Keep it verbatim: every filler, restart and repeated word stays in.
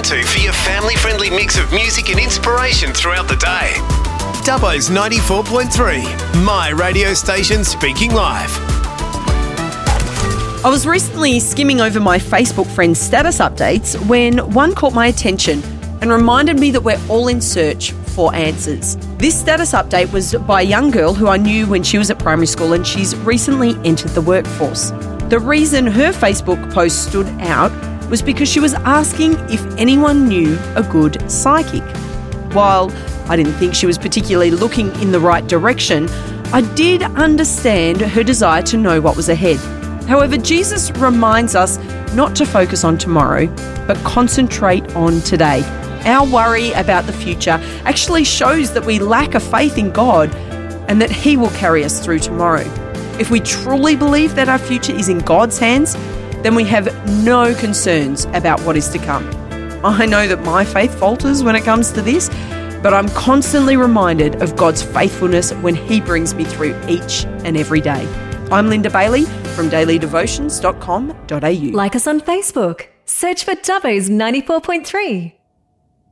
to for your family-friendly mix of music and inspiration throughout the day. Dubbo's ninety-four point three, my radio station speaking live. I was recently skimming over my Facebook friends' status updates when one caught my attention and reminded me that we're all in search for answers. This status update was by a young girl who I knew when she was at primary school, and she's recently entered the workforce. The reason her Facebook post stood out was because she was asking if anyone knew a good psychic. While I didn't think she was particularly looking in the right direction, I did understand her desire to know what was ahead. However, Jesus reminds us not to focus on tomorrow, but concentrate on today. Our worry about the future actually shows that we lack a faith in God and that He will carry us through tomorrow. If we truly believe that our future is in God's hands, then we have no concerns about what is to come. I know that my faith falters when it comes to this, but I'm constantly reminded of God's faithfulness when He brings me through each and every day. I'm Linda Bailey from daily devotions dot com dot a u. Like us on Facebook. Search for Dubbo's ninety-four point three.